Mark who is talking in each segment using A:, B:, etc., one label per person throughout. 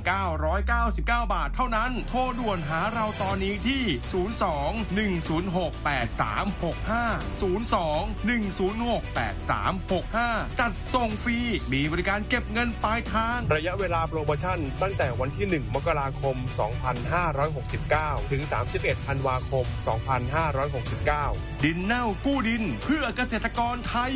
A: 999 บาทเท่านั้นโทรด่วนหาเราตอนนี้ที่02-106-8365 จัดส่งฟรีมีบริการเก็บเงินปลายทางระยะเวลาโปรโมชั่นตั้งแต่วันที่1 มกราคม 2569 ถึง 31 ธันวาคม 2569 ดินเน่ากู้ดินเพื่อเกษตรกรไทย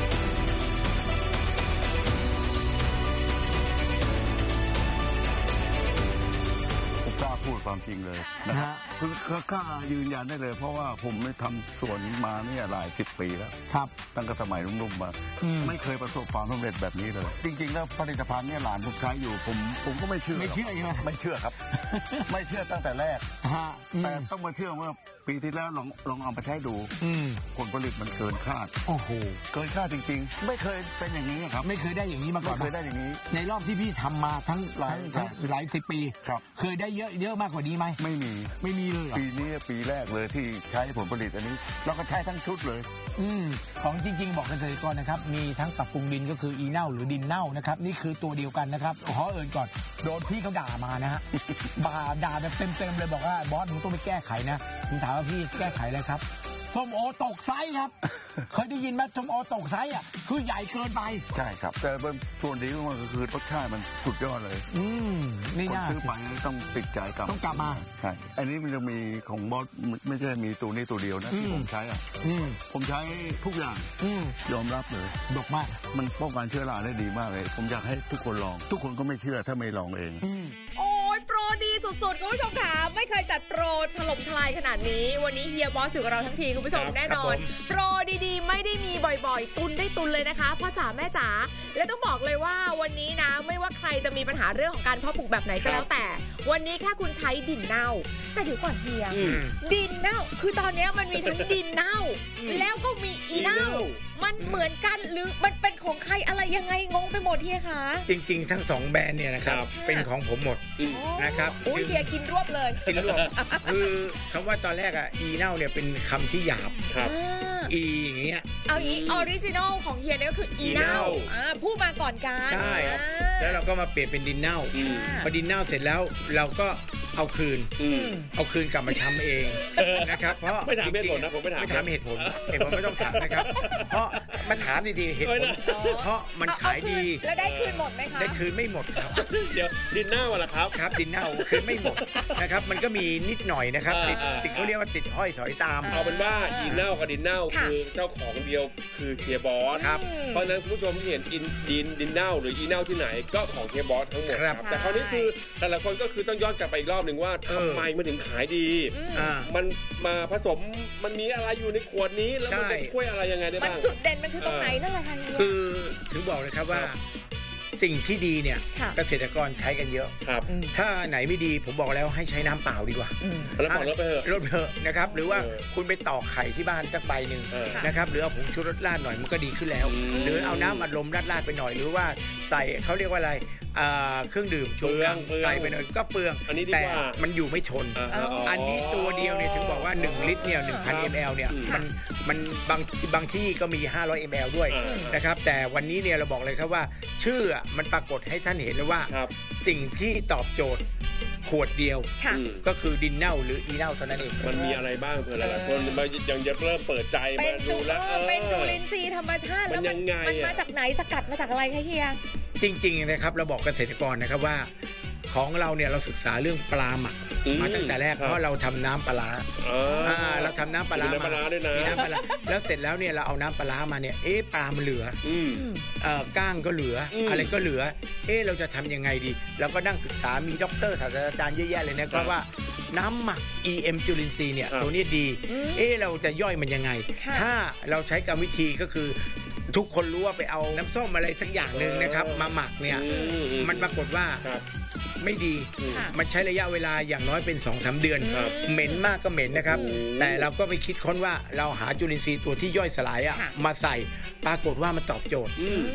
B: พูดความจริงเลยนะฮะคือกล้ายืนยันได้เลยเพราะว่าผมไม่ทำสวนมาเนี่ยหลาย10 ปีแล้วครับตั้งแต่สมัยรุ่มๆมาไม่เคยประสบความสำเร็จแบบนี้เลยจริงๆแล้วผลิตภัณฑ์เนี่ยหลานผมใช้อยู่ผมก็ไม่เชื่อไม่เชื่อครับ ไม่เชื่อตั้งแต่แรกแต่ต้องมาเชื่อเมื่อปีที่แล้วลองเอาไปใช้ดูผลผลิตมันเกินคาดโอ้โหเกินคาดจริงๆไม่เคยเป็นอย่างนี้ครับไม่เคยได้อย่างนี้มาก่อนไม่เคยได้อย่างนี้ในรอบที่พี่ทำมาทั้งหลาย10 ปีเคยได้เยอะมากกว่านี้ไหมไม่มีเลยปีนี้ปีแรกเลยที่ใช้ผลผลิตอันนี้เราก็ใช้ทั้งชุดเลย
C: ของจริงๆบอกเกษตรกรนะครับมีทั้งปรับปรุงดินก็คืออีเน่าหรือดินเน่านะครับนี่คือตัวเดียวกันนะครับขอเอ่ยก่อนโดนพี่เขาด่ามานะฮะด่าแบบเต็มเลยบอกว่าบอสมึงต้องไปแก้ไขนะผมถามว่าพี่แก้ไขอะไรครับส้มโอตกไซส์ครับเคยได้ยินไหมส้มโอตกไซส์อ่ะคือใหญ่เกินไป
B: ใช่ครับแต่ส่วนดีของมันก็คือรสชาติมันสุดยอดเลย
C: นี่น่า
B: ซื้อไปต้องติดใจ
C: ต้องกลับมา
B: ใช่อันนี้มันจะมีของบอสไม่ใช่มีตัวนี้ตัวเดียวนะที่ผมใช้ผมใช้ทุกอย่างยอมรับเลย
C: ดกมาก
B: มันป้องกันเชื้อราได้ดีมากเลยผมอยากให้ทุกคนลองทุกคนก็ไม่เชื่อถ้าไม่ลองเอง
D: โอ้ยโปรดีสุดๆคุณผู้ชมค่ะไม่เคยจัดโปรถล่มทลายขนาดนี้วันนี้เฮียบอสอยู่กับเราทั้งทีคุณผู้ชมแน่นอนโปรดีๆไม่ได้มีบ่อยๆตุนได้ตุนเลยนะคะพ่อจ๋าแม่จ๋าและต้องบอกเลยว่าวันนี้นะไม่ว่าใครจะมีปัญหาเรื่องของการเพาะปลูกแบบไหนก็แล้วแต่วันนี้แค่คุณใช้ดินเน่าแต่เดี๋ยวก่อนเฮียดินเน่าคือตอนนี้มันมีทั้งดินเน่าแล้วก็มีอีเน่ามันเหมือนกันหรือมันเป็นของใครอะไรยังไงงงไปหมดเฮียคะ
E: จริงๆทั้ง2แบรนด์เนี่ยนะครับเป็นของผมหมดนะครับ
D: อุ้ยเฮียกินรวบเลย
E: กินรวบคือคำว่าตอนแรกอ่ะอีเน่าเนี่ยเป็นคำที่หยาบอีอย่างเงี้ย
D: เอางี้ออริจินอลของเฮียเนี่ยก็คืออีเน่าพูดมาก่อนกัน
E: ใช่แล้วเราก็มาเปลี่ยนเป็นดินเน่าพอดินเน่าเสร็จแล้วเราก็เอาคืนกลับมาทำเองนะครับเพราะ
F: ไม่ถามเหตุผลนะผมไม่ถาม
E: เหตุผลไม่ต้องถามนะครับเพราะมาถามดีๆเหตุผลเพราะมันขายดี
D: แล้วได้คืนหมดไหมคะ
E: ได้คืนไม่หมดครับ
F: เดี๋ยวดินเน่าล่ะครับ
E: ครับดินเน่าคืนไม่หมดนะครับมันก็มีนิดหน่อยนะครับติดเขาเรียกว่าติดห้อยสอยตาม
F: เอาเป็นว่าดินเน่ากับดินเน่าคือเจ้าของเดียวคือเฮียบอส
E: ครับ
F: เพราะฉะนั้นคุณผู้ชมที่เห็นดินเน่าหรืออีเน่าที่ไหนก็ของเฮียบอสทั้งหมดครับแต่คราวนี้คือแต่ละคนก็คือต้องย้อนกลับไปอีกรอบหนึ่งว่าทำไมมันถึงขายดีมันมาผสมมันมีอะไรอยู่ในขวดนี้แล้วมันจะช่วยอะไรยังไงได้บ้าง
D: มันจุดเด่นมันคือตรงไหนนั่นแหละค่ะ
E: คือถึงบอกเลยครับว่าสิ่งที่ดีเนี่ยเกษตรกรใช้กันเยอะถ้าไหนไม่ดีผมบอกแล้วให้ใช้น้ำเปล่าดีกว่า
F: แล้วลดไปเถ
E: อะนะครับหรือว่าคุณไปตอกไข่ที่บ้านสักใบหนึ่งนะครับหรือเอาผงชูรสราดหน่อยมันก็ดีขึ้นแล้วหรือเอาน้ำอัดลมราดไปหน่อยหรือว่าใส่เขาเรียกว่าอะไรเครื่องดื่มชูกำลังใส่ไปหน่อยก็เปลืองแต่มันอยู่ไม่ทนอันนี้ตัวเดียวเนี่ยถึงบอกว่า1 ลิตรเนี่ย 1,000 ml เนี่ยมันบางที่ก็มี500 ml ด้วยนะครับแต่วันนี้เนี่ยเราบอกเลยครับว่าชื่อมันปรากฏให้ท่านเห็นเลยว่าสิ่งที่ตอบโจทย์ขวดเดียวก็คือดินเน่าหรืออีเน่าเท่านั้นเอง
F: มันมีอะไรบ้างเพื่อนหลายคนยังจะเริ่มเปิดใจมาดูแล้ว
D: เป็นจุลินทรีย์ธรรมชาติแล้วมันมาจากไหนสกัดมาจากอะไรคะเฮีย
E: จริงๆนะครับเราบอกเกษตรกรนะครับว่าของเราเนี่ยเราศึกษาเรื่องปลาหมักมาตั้งแต่แรกเพราะเราทำน้ำปลาเราทำน้ำปลา
F: มาด้วยนะ
E: มีน้ำปลาแล้วเสร็จแล้วเนี่ยเราเอาน้ำปลามาเนี่ยปลามันเหลือก้างก็เหลืออะไรก็เหลือเราจะทำยังไงดีเราก็นั่งศึกษามีด็อกเตอร์ศาสตราจารย์เยอะแยะเลยนะก็ว่าน้ำหมัก EM จุลินทรีย์เนี่ยตัวนี้ดีเราจะย่อยมันยังไงถ้าเราใช้กรรมวิธีก็คือทุกคนรู้ว่าไปเอาน้ำส้มอะไรสักอย่างหนึ่งนะครับมาหมักเนี่ยมันปรากฏว่าไม่ดีมันใช้ระยะเวลาอย่างน้อยเป็น 2-3 เดือนเหม็นมากก็เหม็นนะครับแต่เราก็ไปคิดค้นว่าเราหาจุลินทรีย์ตัวที่ย่อยสลายมาใส่ปรากฏว่ามันตอบโจทย์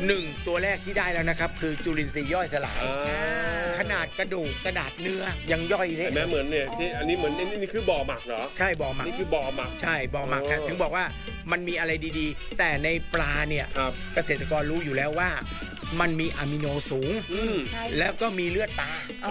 E: 1ตัวแรกที่ได้แล้วนะครับคือจุลินทรีย์ย่อยสลายขนาดกระดูกกระดาษเนื้อยังย่อยเลย
F: แม่เหมือนเนี่ยที่อันนี้เหมือนนี่คือบ่อหมักเหรอ
E: ใช่บ่อหมัก
F: นี่คือบ่อหมัก
E: ใช่บ่อหมักถึงบอกว่ามันมีอะไรดีๆแต่ในปลาเนี่ยเกษตรกรรู้อยู่แล้วว่ามันมีอะมิโนสูงแล้วก็มีเลือดปลา